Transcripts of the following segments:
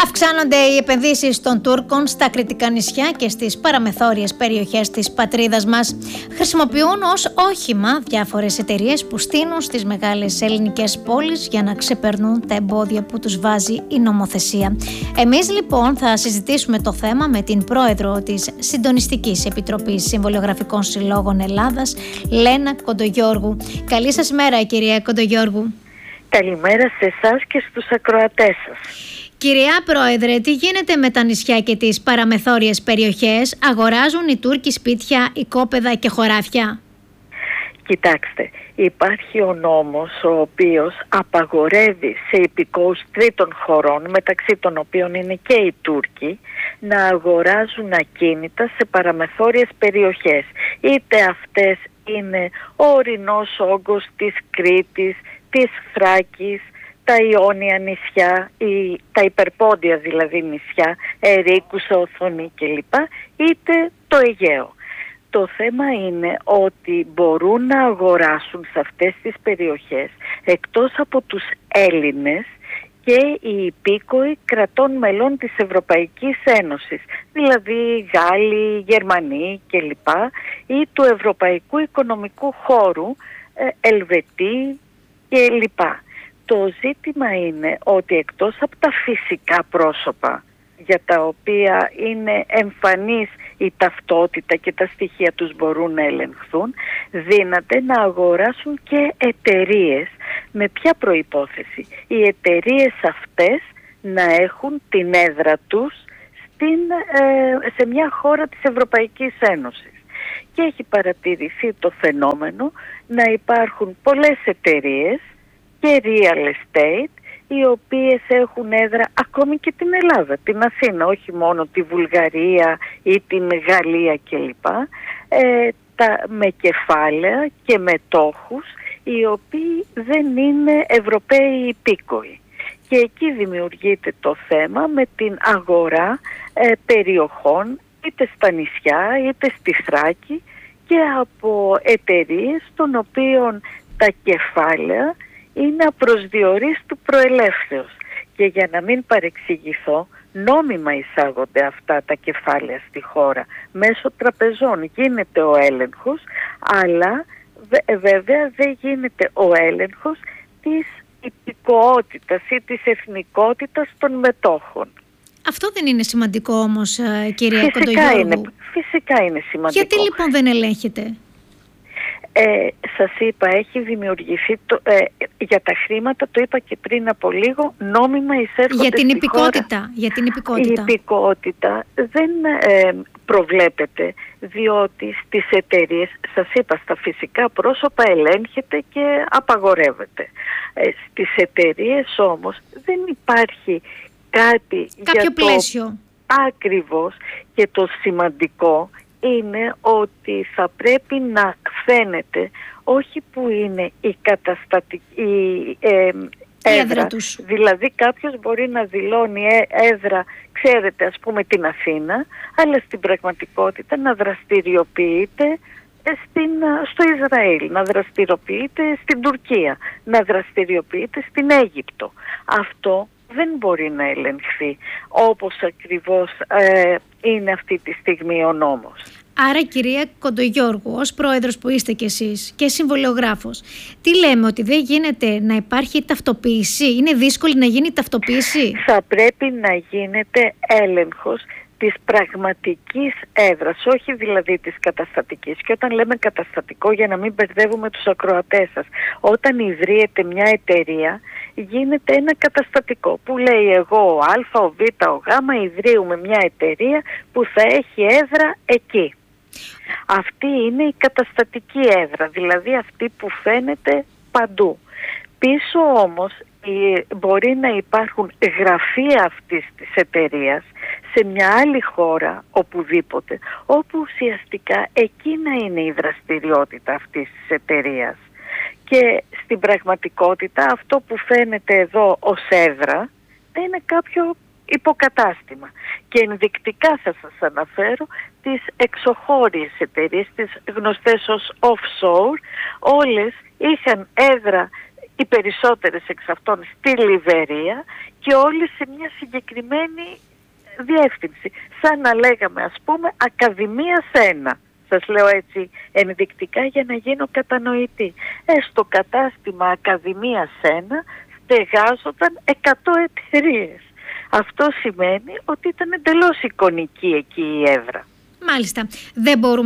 Αυξάνονται οι επενδύσεις των Τούρκων στα κρητικά νησιά και στις παραμεθόριες περιοχές της πατρίδας μας. Χρησιμοποιούν ως όχημα διάφορες εταιρείες που στείνουν στις μεγάλες ελληνικές πόλεις για να ξεπερνούν τα εμπόδια που τους βάζει η νομοθεσία. Εμείς λοιπόν θα συζητήσουμε το θέμα με την πρόεδρο της Συντονιστικής Επιτροπής Συμβολιογραφικών Συλλόγων Ελλάδας, Λένα Κοντογιώργου. Καλή σας μέρα, κυρία Κοντογιώργου. Καλημέρα σε εσάς και στους ακροατές σας. Κυρία Πρόεδρε, τι γίνεται με τα νησιά και τις παραμεθόριες περιοχές? Αγοράζουν οι Τούρκοι σπίτια, οικόπεδα και χωράφια? Κοιτάξτε, υπάρχει ο νόμος ο οποίος απαγορεύει σε υπηκόους τρίτων χωρών, μεταξύ των οποίων είναι και οι Τούρκοι, να αγοράζουν ακίνητα σε παραμεθόριες περιοχές. Είτε αυτές είναι ο ορεινός όγκος της Κρήτης, της Θράκης, τα Ιόνια νησιά, τα υπερπόντια δηλαδή νησιά, Ερίκουσα, Οθονή κλπ, είτε το Αιγαίο. Το θέμα είναι ότι μπορούν να αγοράσουν σε αυτές τις περιοχές, εκτός από τους Έλληνες, και οι υπήκοοι κρατών μελών της Ευρωπαϊκής Ένωσης, δηλαδή Γάλλοι, Γερμανοί κλπ, ή του Ευρωπαϊκού Οικονομικού Χώρου, Ελβετοί κλπ. Το ζήτημα είναι ότι εκτός από τα φυσικά πρόσωπα, για τα οποία είναι εμφανής η ταυτότητα και τα στοιχεία τους μπορούν να ελεγχθούν, δύναται να αγοράσουν και εταιρείες. Με ποια προϋπόθεση? Οι εταιρείες αυτές να έχουν την έδρα τους σε μια χώρα της Ευρωπαϊκής Ένωσης. Και έχει παρατηρηθεί το φαινόμενο να υπάρχουν πολλές εταιρείες και real estate, οι οποίες έχουν έδρα ακόμη και την Ελλάδα, την Αθήνα, όχι μόνο τη Βουλγαρία ή την Γαλλία κλπ, με κεφάλαια και μετόχους, οι οποίοι δεν είναι Ευρωπαίοι υπήκοοι. Και εκεί δημιουργείται το θέμα με την αγορά περιοχών, είτε στα νησιά είτε στη Θράκη, και από εταιρείες των οποίων τα κεφάλαια είναι απροσδιορίστου προελεύσεως. Και για να μην παρεξηγηθώ, νόμιμα εισάγονται αυτά τα κεφάλαια στη χώρα. Μέσω τραπεζών γίνεται ο έλεγχος, αλλά βέβαια δεν γίνεται ο έλεγχος της υπηκοότητας ή της εθνικότητας των μετόχων. Αυτό δεν είναι σημαντικό όμως, κυρία Κοντογιώργου? Φυσικά είναι σημαντικό. Γιατί λοιπόν δεν ελέγχεται? Σας είπα, έχει δημιουργηθεί για τα χρήματα, το είπα και πριν από λίγο, νόμιμα εισέρχονται για την στη υπηκότητα, χώρα. Για την υπηκότητα. Η υπηκότητα δεν προβλέπεται, διότι στις εταιρείες, σας είπα, στα φυσικά πρόσωπα ελέγχεται και απαγορεύεται. Στις εταιρείες όμως δεν υπάρχει κάτι κάποιο πλαίσιο. Ακριβώς, και το σημαντικό είναι ότι θα πρέπει να φαίνεται όχι που είναι η καταστατική έδρα τους. Δηλαδή κάποιος μπορεί να δηλώνει έδρα, ξέρετε, ας πούμε την Αθήνα, αλλά στην πραγματικότητα να δραστηριοποιείται στο Ισραήλ, να δραστηριοποιείται στην Τουρκία, να δραστηριοποιείται στην Αίγυπτο. Αυτό δεν μπορεί να ελεγχθεί όπως ακριβώς είναι αυτή τη στιγμή ο νόμος. Άρα, κυρία Κοντογιώργου, ως πρόεδρος που είστε κι εσείς και συμβολιογράφος, τι λέμε, ότι δεν γίνεται να υπάρχει ταυτοποίηση? Είναι δύσκολη να γίνει ταυτοποίηση? Θα πρέπει να γίνεται έλεγχος της πραγματικής έδρας, όχι δηλαδή της καταστατικής. Και όταν λέμε καταστατικό, για να μην μπερδεύουμε τους ακροατές σας, όταν ιδρύεται μια εταιρεία, γίνεται ένα καταστατικό που λέει εγώ, ο Α, ο Β, ο Γ, ιδρύουμε μια εταιρεία που θα έχει έδρα εκεί. Αυτή είναι η καταστατική έδρα, δηλαδή αυτή που φαίνεται παντού. Πίσω όμως μπορεί να υπάρχουν γραφεία αυτής της εταιρείας σε μια άλλη χώρα, οπουδήποτε, όπου ουσιαστικά εκεί να είναι η δραστηριότητα αυτής της εταιρείας. Και στην πραγματικότητα αυτό που φαίνεται εδώ ως έδρα είναι κάποιο υποκατάστημα. Και ενδεικτικά θα σας αναφέρω τις εξωχώριες εταιρείες, τις γνωστές ως offshore. Όλες είχαν έδρα οι περισσότερες εξ αυτών στη Λιβερία και όλοι σε μια συγκεκριμένη διεύθυνση. Σαν να λέγαμε ας πούμε Ακαδημίας 1. Σας λέω έτσι ενδεικτικά για να γίνω κατανοητή. Στο κατάστημα Ακαδημίας 1 στεγάζονταν 100 εταιρείες. Αυτό σημαίνει ότι ήταν εντελώς εικονική εκεί η έδρα. Μάλιστα. Δεν μπορούν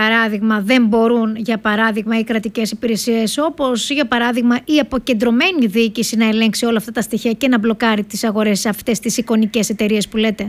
για παράδειγμα οι κρατικές υπηρεσίες, όπως για παράδειγμα η αποκεντρωμένη διοίκηση, να ελέγξει όλα αυτά τα στοιχεία και να μπλοκάρει τις αγορές αυτές τις εικονικές εταιρείες που λέτε?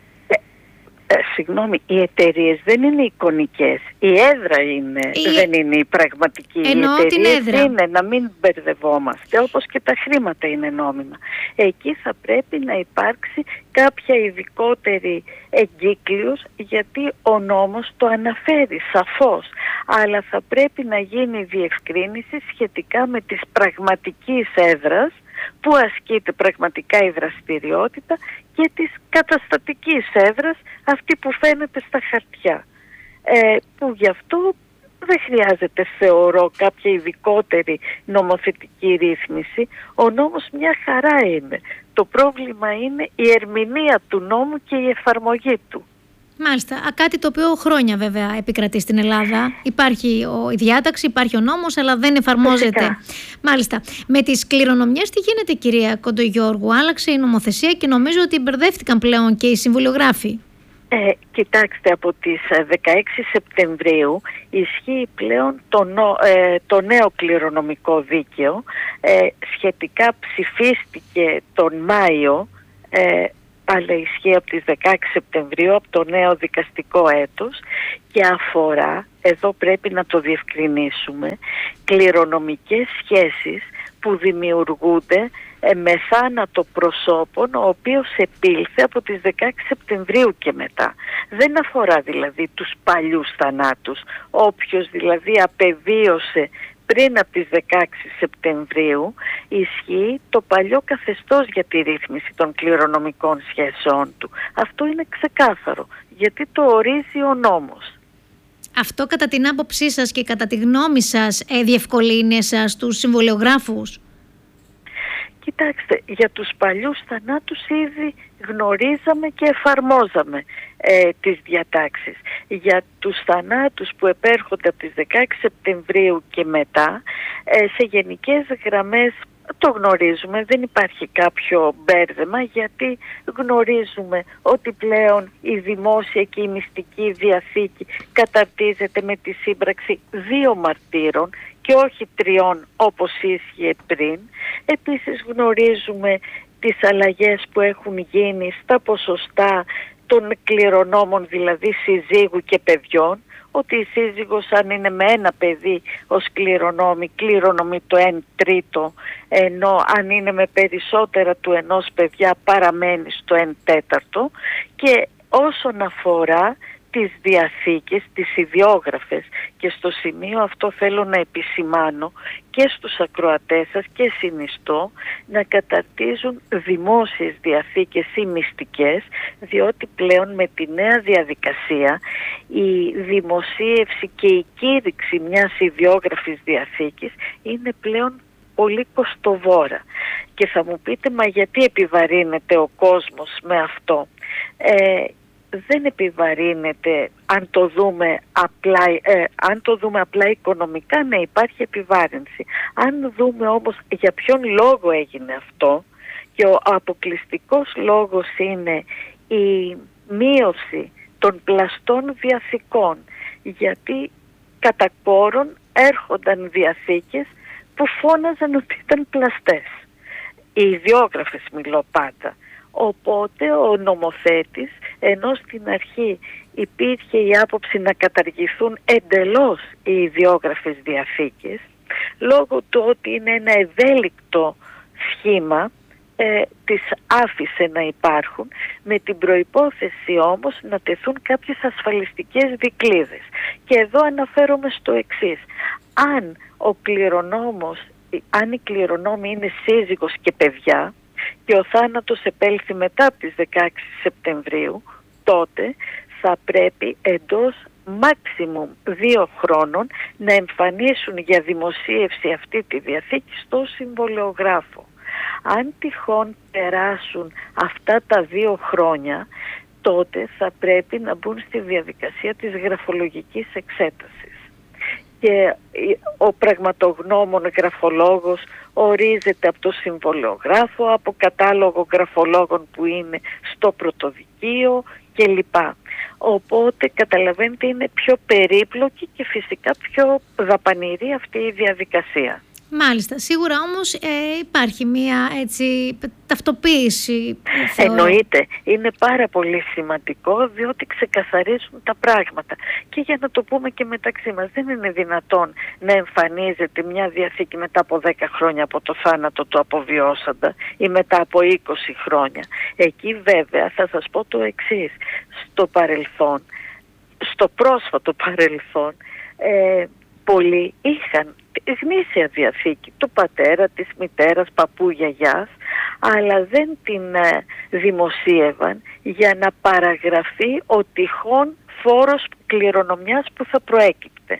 Συγγνώμη, οι εταιρείες δεν είναι εικονικές. Η έδρα δεν είναι η πραγματική. Οι εταιρείες είναι, να μην μπερδευόμαστε, όπως και τα χρήματα είναι νόμιμα. Εκεί θα πρέπει να υπάρξει κάποια ειδικότερη εγκύκλειος, γιατί ο νόμος το αναφέρει σαφώς. Αλλά θα πρέπει να γίνει διευκρίνηση σχετικά με τις πραγματικής έδρας που ασκείται πραγματικά η δραστηριότητα και της καταστατικής έδρας, αυτή που φαίνεται στα χαρτιά. Που γι' αυτό δεν χρειάζεται, θεωρώ, κάποια ειδικότερη νομοθετική ρύθμιση. Ο νόμος μια χαρά είναι. Το πρόβλημα είναι η ερμηνεία του νόμου και η εφαρμογή του. Μάλιστα. Κάτι το οποίο χρόνια βέβαια επικρατεί στην Ελλάδα. Υπάρχει η διάταξη, υπάρχει ο νόμος, αλλά δεν εφαρμόζεται. Φυσικά. Μάλιστα. Με τις κληρονομιές τι γίνεται, κυρία Κοντογιώργου? Άλλαξε η νομοθεσία και νομίζω ότι μπερδεύτηκαν πλέον και οι συμβολιογράφοι. Κοιτάξτε, από τις 16 Σεπτεμβρίου ισχύει πλέον το νέο κληρονομικό δίκαιο. Σχετικά ψηφίστηκε τον Μάιο, αλλά ισχύει από τις 16 Σεπτεμβρίου, από το νέο δικαστικό έτος, και αφορά, εδώ πρέπει να το διευκρινίσουμε, κληρονομικές σχέσεις που δημιουργούνται με θάνατο προσώπων, ο οποίος επήλθε από τις 16 Σεπτεμβρίου και μετά. Δεν αφορά δηλαδή τους παλιούς θανάτους. Όποιος δηλαδή απεβίωσε πριν από τις 16 Σεπτεμβρίου, ισχύει το παλιό καθεστώς για τη ρύθμιση των κληρονομικών σχέσεών του. Αυτό είναι ξεκάθαρο, γιατί το ορίζει ο νόμος. Αυτό κατά την άποψή σας και κατά τη γνώμη σας διευκολύνει εσάς τους συμβολιογράφους? Κοιτάξτε, για τους παλιούς θανάτους ήδη γνωρίζαμε και εφαρμόζαμε τις διατάξεις. Για τους θανάτους που επέρχονται από τις 16 Σεπτεμβρίου και μετά, σε γενικές γραμμές το γνωρίζουμε, δεν υπάρχει κάποιο μπέρδεμα, γιατί γνωρίζουμε ότι πλέον η δημόσια και η μυστική διαθήκη καταρτίζεται με τη σύμπραξη 2 μαρτύρων και όχι 3 όπως ίσχυε πριν. Επίσης γνωρίζουμε τις αλλαγές που έχουν γίνει στα ποσοστά των κληρονόμων, δηλαδή συζύγου και παιδιών, ότι η σύζυγος αν είναι με ένα παιδί ως κληρονομεί το 1/3, ενώ αν είναι με περισσότερα του ενός παιδιά παραμένει στο 1/4. Και όσον αφορά τις διαθήκες, τις ιδιόγραφες, και στο σημείο αυτό θέλω να επισημάνω και στους ακροατές σας και συνιστώ να καταρτίζουν δημόσιες διαθήκες ή μυστικές, διότι πλέον με τη νέα διαδικασία η δημοσίευση και η κήρυξη μιας ιδιόγραφης διαθήκης είναι πλέον πολύ κοστοβόρα. Και θα μου πείτε, μα γιατί επιβαρύνεται ο κόσμος με αυτό? Δεν επιβαρύνεται αν το δούμε απλά οικονομικά, ναι, υπάρχει επιβάρυνση. Αν δούμε όμως για ποιον λόγο έγινε αυτό, και ο αποκλειστικός λόγος είναι η μείωση των πλαστών διαθήκων, γιατί κατά κόρον έρχονταν διαθήκες που φώναζαν ότι ήταν πλαστές. Οι ιδιόγραφες μιλώ πάντα. Οπότε ο νομοθέτης, ενώ στην αρχή υπήρχε η άποψη να καταργηθούν εντελώς οι ιδιόγραφες διαθήκες, λόγω του ότι είναι ένα ευέλικτο σχήμα, τις άφησε να υπάρχουν, με την προϋπόθεση όμως να τεθούν κάποιες ασφαλιστικές δικλείδες. Και εδώ αναφέρομαι στο εξής: αν η κληρονόμη είναι σύζυγος και παιδιά και ο θάνατος επέλθει μετά από τις 16 Σεπτεμβρίου, τότε θα πρέπει εντός maximum 2 χρόνων να εμφανίσουν για δημοσίευση αυτή τη διαθήκη στο συμβολεογράφο. Αν τυχόν περάσουν αυτά τα 2 χρόνια, τότε θα πρέπει να μπουν στη διαδικασία της γραφολογικής εξέτασης. Και ο πραγματογνώμων γραφολόγος ορίζεται από το συμβολεογράφο, από κατάλογο γραφολόγων που είναι στο πρωτοδικείο κλπ. Οπότε καταλαβαίνετε, είναι πιο περίπλοκη και φυσικά πιο δαπανηρή αυτή η διαδικασία. Μάλιστα. Σίγουρα όμως υπάρχει μία έτσι ταυτοποίηση. Εννοείται. Είναι πάρα πολύ σημαντικό, διότι ξεκαθαρίζουν τα πράγματα. Και για να το πούμε και μεταξύ μας, δεν είναι δυνατόν να εμφανίζεται μια διαθήκη μετά από 10 χρόνια από το θάνατο του αποβιώσαντα ή μετά από 20 χρόνια. Εκεί βέβαια θα σας πω το εξής. Στο παρελθόν, στο πρόσφατο παρελθόν, πολλοί είχαν γνήσια διαθήκη του πατέρα, της μητέρας, παππού, γιαγιάς, αλλά δεν την δημοσίευαν για να παραγραφεί ο τυχόν φόρος κληρονομιάς που θα προέκυπτε.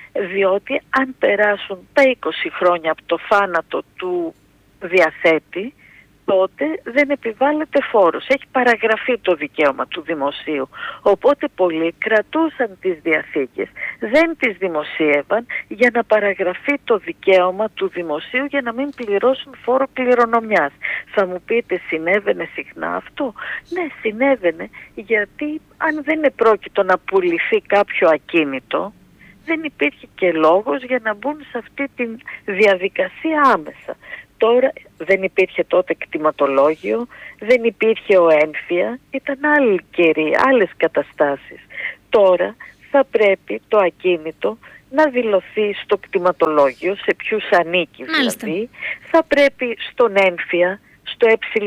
Διότι αν περάσουν τα 20 χρόνια από το θάνατο του διαθέτη, τότε δεν επιβάλλεται φόρος. Έχει παραγραφεί το δικαίωμα του δημοσίου. Οπότε πολλοί κρατούσαν τις διαθήκες, δεν τις δημοσίευαν για να παραγραφεί το δικαίωμα του δημοσίου για να μην πληρώσουν φόρο κληρονομιάς. Θα μου πείτε, συνέβαινε συχνά αυτό? Ναι, συνέβαινε, γιατί αν δεν επρόκειτο να πουληθεί κάποιο ακίνητο, δεν υπήρχε και λόγος για να μπουν σε αυτή τη διαδικασία άμεσα. Τώρα δεν υπήρχε τότε κτηματολόγιο, δεν υπήρχε ο ένφια, ήταν άλλοι καιροί, άλλες καταστάσεις. Τώρα θα πρέπει το ακίνητο να δηλωθεί στο κτηματολόγιο, σε ποιους ανήκει δηλαδή. Θα πρέπει στον ένφια, στο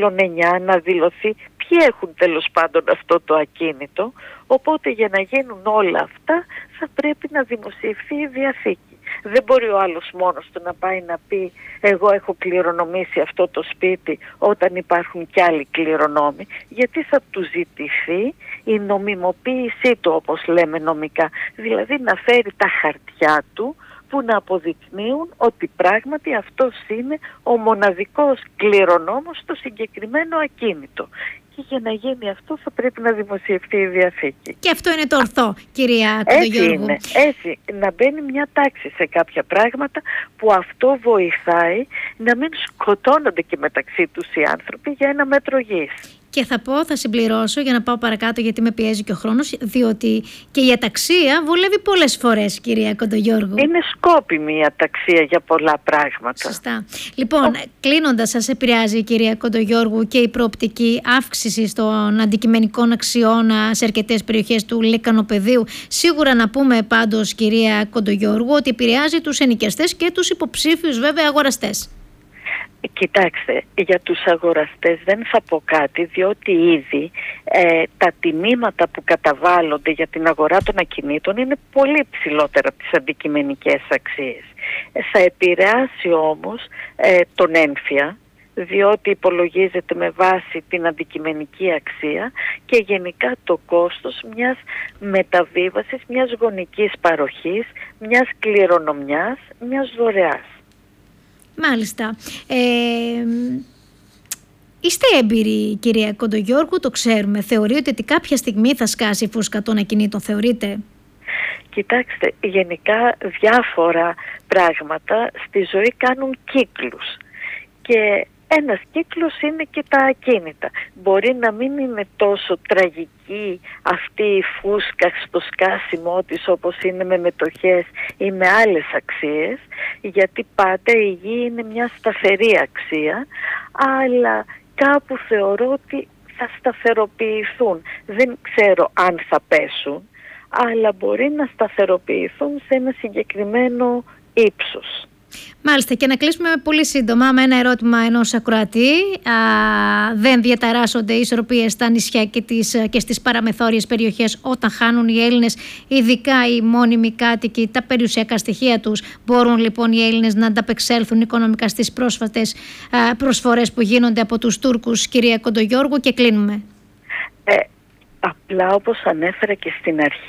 ε9 να δηλωθεί ποιοι έχουν τέλος πάντων αυτό το ακίνητο. Οπότε για να γίνουν όλα αυτά θα πρέπει να δημοσιευθεί η διαθήκη. Δεν μπορεί ο άλλος μόνος του να πάει να πει εγώ έχω κληρονομήσει αυτό το σπίτι όταν υπάρχουν κι άλλοι κληρονόμοι, γιατί θα του ζητηθεί η νομιμοποίησή του, όπως λέμε νομικά, δηλαδή να φέρει τα χαρτιά του που να αποδεικνύουν ότι πράγματι αυτός είναι ο μοναδικός κληρονόμος στο συγκεκριμένο ακίνητο. Και για να γίνει αυτό θα πρέπει να δημοσιευτεί η διαθήκη. Και αυτό είναι το ορθό, κυρία Κοντογιώργου. Είναι, έτσι, να μπαίνει μια τάξη σε κάποια πράγματα που αυτό βοηθάει να μην σκοτώνονται και μεταξύ τους οι άνθρωποι για ένα μέτρο γης. Και θα συμπληρώσω για να πάω παρακάτω, γιατί με πιέζει και ο χρόνος, διότι και η αταξία βολεύει πολλές φορές, κυρία Κοντογιώργου. Είναι σκόπιμη η αταξία για πολλά πράγματα. Σωστά. Λοιπόν, κλείνοντας, σας επηρεάζει, κυρία Κοντογιώργου, και η προοπτική αύξηση των αντικειμενικών αξιών σε αρκετές περιοχές του λεκανοπεδίου? Σίγουρα να πούμε πάντως, κυρία Κοντογιώργου, ότι επηρεάζει τους ενοικιαστές και τους υποψήφιους βέβαια αγοραστές. Κοιτάξτε, για τους αγοραστές δεν θα πω κάτι, διότι ήδη τα τιμήματα που καταβάλλονται για την αγορά των ακινήτων είναι πολύ ψηλότερα από τις αντικειμενικές αξίες. Θα επηρεάσει όμως τον ένφια, διότι υπολογίζεται με βάση την αντικειμενική αξία και γενικά το κόστος μιας μεταβίβασης, μιας γονικής παροχής, μιας κληρονομιάς, μιας δωρεάς. Μάλιστα. Είστε έμπειροι, κυρία Κοντογιώργου, το ξέρουμε. Θεωρείτε ότι κάποια στιγμή θα σκάσει η φούσκα των ακινήτων, θεωρείτε? Κοιτάξτε, γενικά διάφορα πράγματα στη ζωή κάνουν κύκλους. Και ένας κύκλος είναι και τα ακίνητα. Μπορεί να μην είναι τόσο τραγική αυτή η φούσκα στο σκάσιμό της όπως είναι με μετοχές ή με άλλες αξίες, γιατί πάντα η γη είναι μια σταθερή αξία, αλλά κάπου θεωρώ ότι θα σταθεροποιηθούν. Δεν ξέρω αν θα πέσουν, αλλά μπορεί να σταθεροποιηθούν σε ένα συγκεκριμένο ύψος. Μάλιστα, και να κλείσουμε πολύ σύντομα με ένα ερώτημα ενός ακροατή. Δεν διαταράσσονται οι ισορροπίες στα νησιά και στις παραμεθόριες περιοχές όταν χάνουν οι Έλληνες, ειδικά οι μόνιμοι κάτοικοι, τα περιουσιακά στοιχεία τους? Μπορούν λοιπόν οι Έλληνες να ανταπεξέλθουν οικονομικά στις πρόσφατες προσφορές που γίνονται από τους Τούρκους, κυρία Κοντογιώργου? Και κλείνουμε. Απλά όπως ανέφερα και στην αρχή,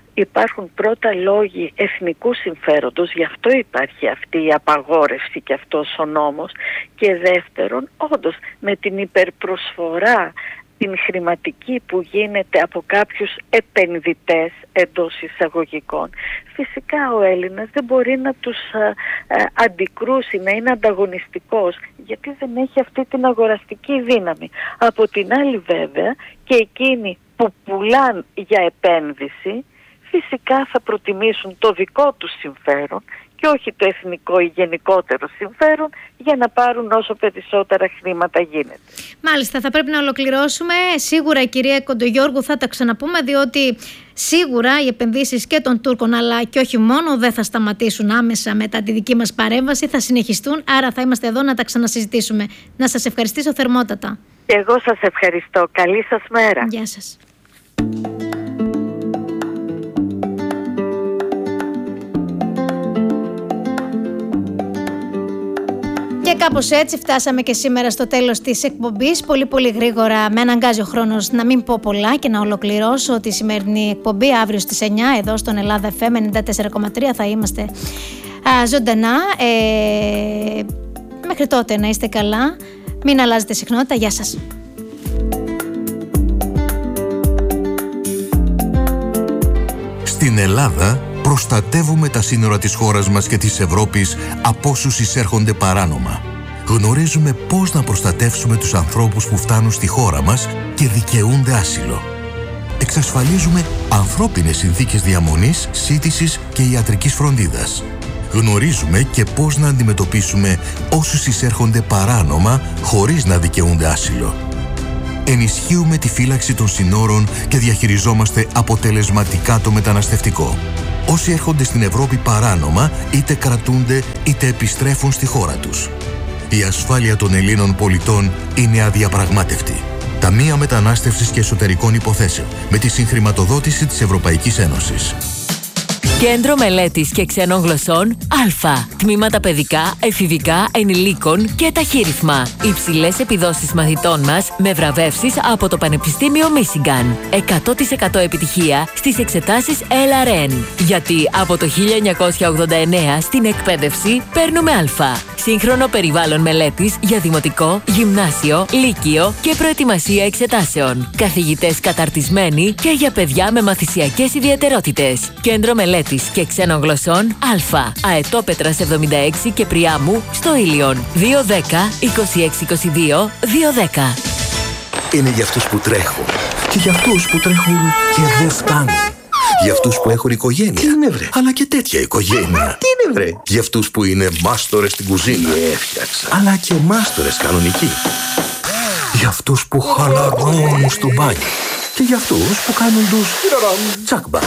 υπάρχουν πρώτα λόγοι εθνικού συμφέροντος, γι' αυτό υπάρχει αυτή η απαγόρευση και αυτός ο νόμος, και δεύτερον, όντως με την υπερπροσφορά την χρηματική που γίνεται από κάποιους επενδυτές εντός εισαγωγικών, φυσικά ο Έλληνας δεν μπορεί να τους αντικρούσει, να είναι ανταγωνιστικός, γιατί δεν έχει αυτή την αγοραστική δύναμη. Από την άλλη βέβαια, και εκείνοι που πουλάν για επένδυση, φυσικά θα προτιμήσουν το δικό τους συμφέρον και όχι το εθνικό ή γενικότερο συμφέρον, για να πάρουν όσο περισσότερα χρήματα γίνεται. Μάλιστα, θα πρέπει να ολοκληρώσουμε. Σίγουρα, κυρία Κοντογιώργου, θα τα ξαναπούμε, διότι σίγουρα οι επενδύσεις και των Τούρκων, αλλά και όχι μόνο, δεν θα σταματήσουν άμεσα μετά τη δική μας παρέμβαση, θα συνεχιστούν, άρα θα είμαστε εδώ να τα ξανασυζητήσουμε. Να σας ευχαριστήσω θερμότατα. Και εγώ σας ευχαριστώ. Καλή σας μέρα. Γεια σας. Και κάπως έτσι φτάσαμε και σήμερα στο τέλος της εκπομπής. Πολύ γρήγορα με αναγκάζει ο χρόνος να μην πω πολλά και να ολοκληρώσω τη σημερινή εκπομπή. Αύριο στις 9 εδώ στον Ελλάδα FM 94,3 θα είμαστε ζωντανά. Μέχρι τότε να είστε καλά. Μην αλλάζετε συχνότητα. Γεια σας. Στην Ελλάδα προστατεύουμε τα σύνορα της χώρας μας και της Ευρώπης από όσους εισέρχονται παράνομα. Γνωρίζουμε πώς να προστατεύσουμε τους ανθρώπους που φτάνουν στη χώρα μας και δικαιούνται άσυλο. Εξασφαλίζουμε ανθρώπινες συνθήκες διαμονής, σύντησης και ιατρικής φροντίδας. Γνωρίζουμε και πώς να αντιμετωπίσουμε όσους εισέρχονται παράνομα χωρίς να δικαιούνται άσυλο. Ενισχύουμε τη φύλαξη των συνόρων και διαχειριζόμαστε αποτελεσματικά το μεταναστευτικό. Όσοι έρχονται στην Ευρώπη παράνομα, είτε κρατούνται είτε επιστρέφουν στη χώρα τους. Η ασφάλεια των Ελλήνων πολιτών είναι αδιαπραγμάτευτη. Ταμεία Μετανάστευσης και Εσωτερικών Υποθέσεων, με τη συγχρηματοδότηση της Ευρωπαϊκής Ένωσης. Κέντρο Μελέτης και Ξένων Γλωσσών Α. Τμήματα παιδικά, εφηβικά, ενηλίκων και ταχύρυθμα. Υψηλές επιδόσεις μαθητών μας με βραβεύσεις από το Πανεπιστήμιο Μίσιγκαν. 100% επιτυχία στις εξετάσεις LRN. Γιατί από το 1989 στην εκπαίδευση παίρνουμε Α. Σύγχρονο περιβάλλον μελέτης για δημοτικό, γυμνάσιο, λύκειο και προετοιμασία εξετάσεων. Καθηγητές καταρτισμένοι και για παιδιά με μαθησιακές ιδιαιτερότητες. Κέντρο Μελέτης και Ξένων Γλωσσών Α. Αετόπετρας 76 και Πριάμου στο Ήλιον. 210 2622 210. Είναι για αυτούς που τρέχουν και για αυτούς που τρέχουν και δεν φτάνουν. Για αυτούς που έχουν οικογένεια. Τι είναι βρε? Αλλά και τέτοια οικογένεια. Τι είναι βρε? Για αυτούς που είναι μάστορες στην κουζίνα. Έφτιαξα. Αλλά και μάστορες κανονικοί. Για αυτούς που χαλαρώνουν στο μπάνιο. Και για αυτούς που κάνουν τους τσακμπα.